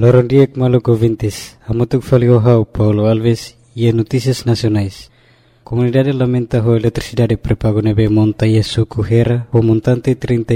Lorondiek Maluco Vintes, Amutuk Faliohau, Paulo Alves e Notícias Nacionais. Comunidade lamenta a eletricidade prepago nebe monta e suco Hera, o montante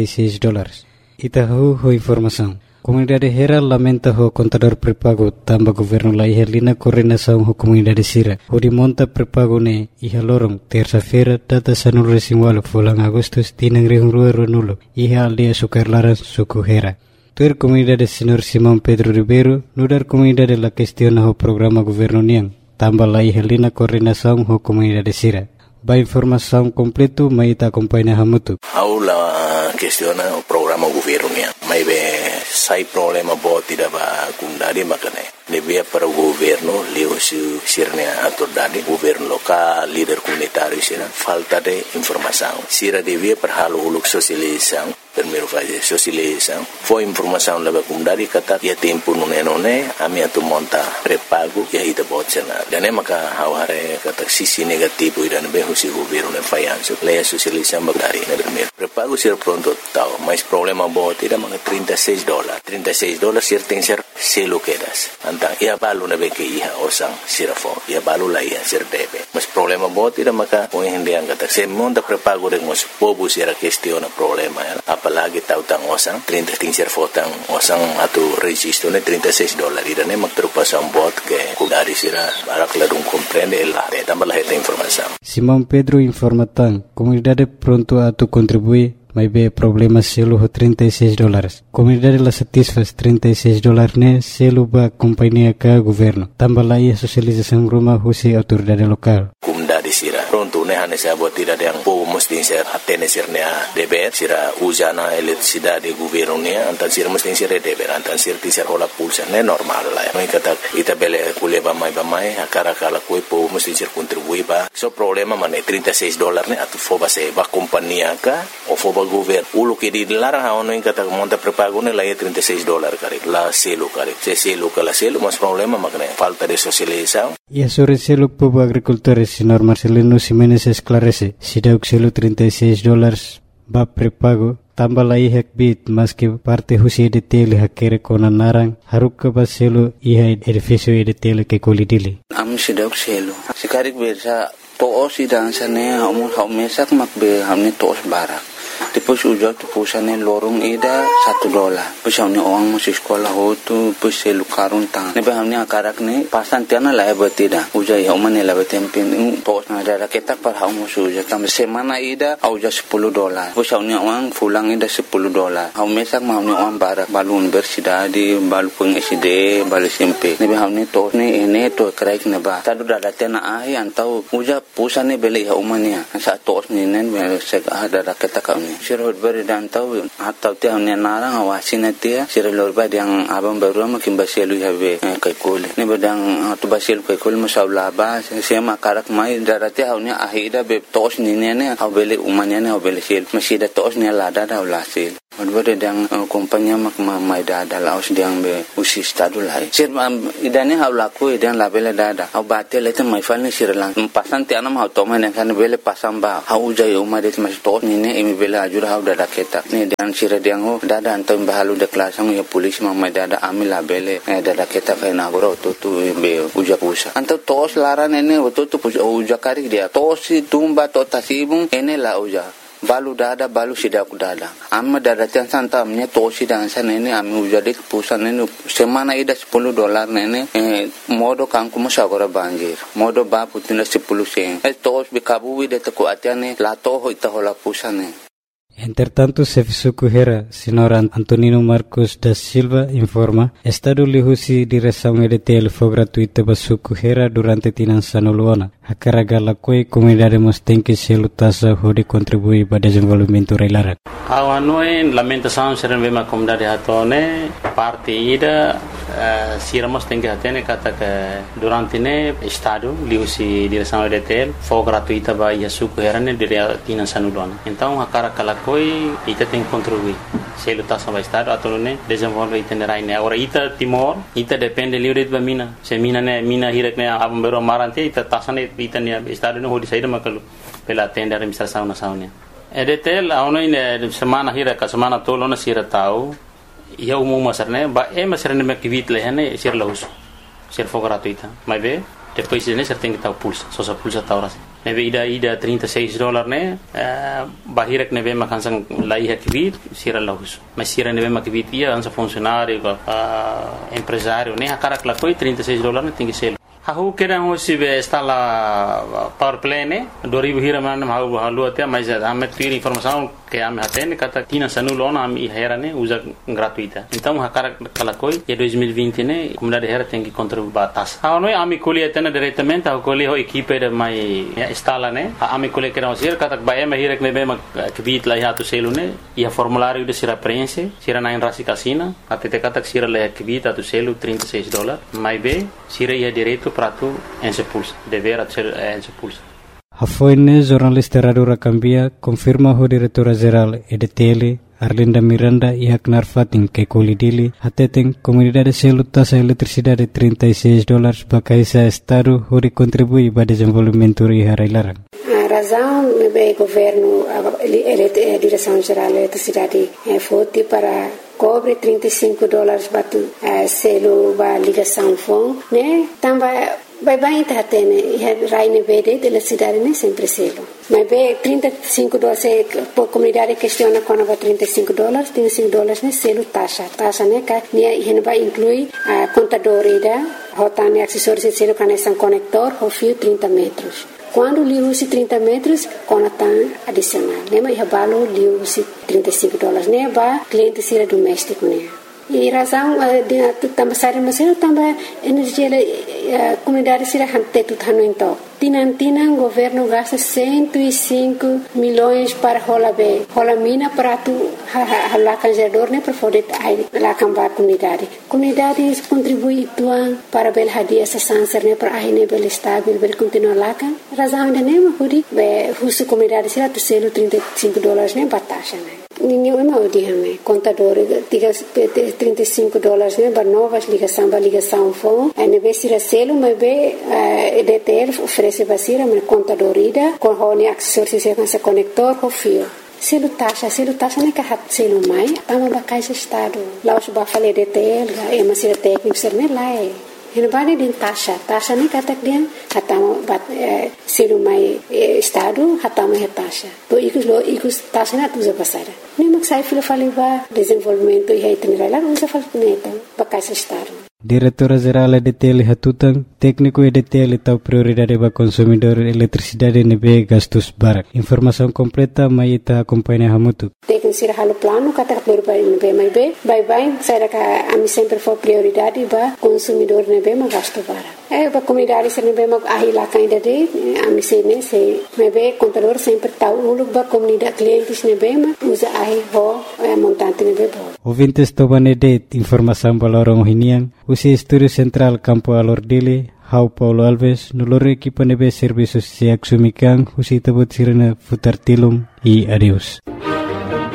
$36. Itahu ho informação. Comunidade Hera lamenta o contador prepago tamba governo la ihelina coordenação ho comunidade Sira. O de monta prepago ne iha lorong terça-feira data sanul resimwalo fulang Agustus tinang rihungrua runulo iha aldea Sucarlaran suco Hera. Tuer comunidade Senhor Simão Pedro Ribeiro nudar comunidade la questiona o programa governo niang tamba la ihelina coordenação ho comunidade Sira. Ba informação completo mai ta acompanha hamutu. Aula questiona o programa governo niang. Mai be sai problema boti da ba kundari makane. Nebia para o governo, leo sirne autoridade, governo local, líder comunitário, sira falta de informação. Sira devia para halo uluk socialização, primeiro fazer socialização. Foi informação leva kundari kata ya tempo nune a minha tu monta prepago e aí da botsena. Dane maka haware kata sisi negativo ida nebe husi governo ne fayanso. Leia socialização bagari ne primeiro. Prepago sira pronto tau, mas problema boti da maka $36. $36 sir tem ser selo quedas. Antang ia balu na beke iha osang sirafo ia balu la iha sir debe mas problema boti da maka o hindi ang kata se monta prepago de ngos pobu sira questiona problema apalagi tautang osang 30 ting sir fotang osang atu registro ne $36 ida ne magtrupasan bot ke kudari sira barak ladung comprende la de tambah la esta informação. Simão Pedro informa tan comunidade pronto a tu contribuir. Mas be problema selo ho $36. Comunidade la satisfaz $36 ne selo ba companhia ka governo. Tambah la ia socialização rumah husi autoridade local. Comunidade sira pronto ne hane sa boti da yang po mesti ser atene sir ne deber sira usana eletricidade governo ne antan sir mesti ser deber antan sir ti ser hola pulsa ne normal la. Mai kata ita bele kule ba mai akara kala ko po mesti ser contribui ba. So problema mane $36 ne atu foba se ba companhia ka o foba governo ulo que dilarang haono in kata monta prepago ne la $36 kare la selo kare se selo kala selo mas problema makne falta de socialização. E sobre selo povo agricultores senhor Marcelino Ximenes esclarece si dauk selo $36 ba prepago tambah la ihak bit mas que parte husi de tele hakere kona narang haruka ba selo iha edifício de tele que kolidili am si dauk selo sikarik bersa to si dansane hamu mesak makbe hamni tos barak. Depois ujau tu pusane lorong ida $1. Depois hamni orang masih sekolah hotu depois selu karun tang. Nebe hamni akarak ne pasan tiana la batida. Ujai hamane la batempin tos na ada ketak par hamu suja tam semana ida auja $10. Depois hamni orang pulang ida $10. Ham mesak hamni orang barak balun bersidadi balu peng SD balu SMP. Nebe hamni tos ne ene to kraik ne ba. Tadu dada tena ahi antau uja pusane beli hamania. Sa tos ni nen sek ada ketak sirot beri dan tahu atau tiang ni narang awasin dia sirot beri yang abang baru makin basilu habe kaikul ni bedang tu basilu kaikul masalah bah saya makarak mai darati haunya ahida be tos ni ne hau beli umanya ne hau beli sil masih ada tos ni lada dah ulasil beri yang kompanya mak mai dada laos diang be usi stadu lai sir idane hau laku idane labele dada hau batel itu mai fal ni sirlang pasan tiang nam hau toman yang kan beli pasang ba hau ujai umadet masih tos ni ne imi beli ajur hau dada ketak ni dan sira diango dada antum bahalu de kelasang ya polis mamai dada amil labele dada ketak kai nagoro tu be uja pusa antum tos laran ene tu uja kari dia tos tumba to tasibung ene la uja balu dada balu sidak dada amma dada tian santamnya tosi dan sana ini ami ujadi pusan ini semana ida $10 nene modo kangku musagora banjir modo ba putina 10 sen tos bikabu wide taku atiane la toho itahola pusane. Entretanto, Sefisuku Hera, senhor Antonino Marcos da Silva, informa, Estado lihusi direção EDTL foi gratuita para Suku Hera durante Tinançano Luana. A carga la coi comunidade tem que se lutasa de contribuir para o desenvolvimento reilarat. Awanoi lamentação serem bem a comunidade hatone parte ida siramos tem que atene kata que durante ne Estado lihusi direção EDTL foi gratuita para Suku Hera ne dire Tinançano Luana. Então a carga la coi ita tem que contribuir. Se lutasa para Estado atau ne desenvolver itinerai ne. Agora ita Timor ita depende livre de mina. Se mina hirek ne abang baru marante ita tasane ita ne Estado ne hodi saída makalu pela tenda administração nacional. EDTL aonde semana hira ka semana tolo na sira tau ia umum masarne ba masarne me kivit lehane sir lahus sir for gratuita mas be depois ne ser tem que pulsa só pulsa tauras neve ida $36 ne bahirek neve makansang laiha kivit sir lahus mas sir neve makivit ia ansa funcionário empresário ne akarak la foi $36 ne tem que ser Hahu kira hosi be instala power play ne 2000 hira manam halu até mas ame ter informação que ame hatene kata tina sanulona ame hera ne usa gratuita então hakara kalakoi e 2020 ne comunidade hera tem que contribuir batas não é ame colhe atena diretamente a colhe ho equipe de mai instala ne ame colhe kira hosi kata ba ame hira ne be ma kvit la hatu selu ne e formulário de sira preenche sira na rasi casina até te kata sira la kvit atu selu $36 mai be sira ia direito prato ensepulsa dever ser ensepulsa Hafoine jornalista Radura Cambia confirma o diretora-geral EDTL Arlinda Miranda e Aknar Fatin que colidili ateteng comunidade selu tasa eletricidade $36 bakaisa estado hori contribui para desenvolvimento e harailarang. A razão do governo a direção geral da eletricidade foi para cobre $35 batu selu ba ligação fon né também vai tá tendo raine verde de eletricidade né sempre selo mas be $35 por comunidade questiona quando vai $35 né selo taxa né que né vai inclui a contador ida rotane acessórios selo conexão conector o fio 30 metros quando li usi 30 metros conatan adicional né mas balo li usi $35 né ba cliente sira doméstico né e razão de também sari masel também energia comunidade sira hante tutano então tinan governo gasta 105 milhões para rola mina para tu hala canjador né para poder lá cambar comunidade contribui tuan para bel hadia essa sanser né para aí bel estável bel continuar lá kan razão de né huri be husu comunidade sira tu selo $35 né batasha né ninguém mau dihame contador tiga $35 né para novas ligação fon né be sira selo mas be EDTL oferece basira mas contador ida com hone acessórios se conector o fio selo taxa né que hat selo mai tama bakais estado lá os ba fale EDTL é mas sira técnico ser né lá Ele vai de taxa nem kata dia hatama bat selo mai estado hatama taxa to ikus taxa na tuza pasara nem maksai filo faliba desenvolvimento e itinerário lá usa falneta bakais estado Diretora-geral EDTL Hatutang, técnico EDTL tau prioridade para consumidor eletricidade nebe gastos barak. Informação completa mai ita acompanha hamutu. Técnico sira halo plano kata prioridade nebe mai be, bye saya ka ami sempre for prioridade para consumidor nebe ma gasto barak. Para comunidade sira nebe ma ahila kainda de ami se nebe contador sempre tau uluk ba comunidade clientes nebe ma usa ahi ho montante nebe bo. Ouvintes tobanede informação balorong hiniang usi Estúdio Central Campo Alordile, Hau Paulo Alves, noloro equipa nebe serviços siak sumikang, usi tabut sirena futar tilum e adeus.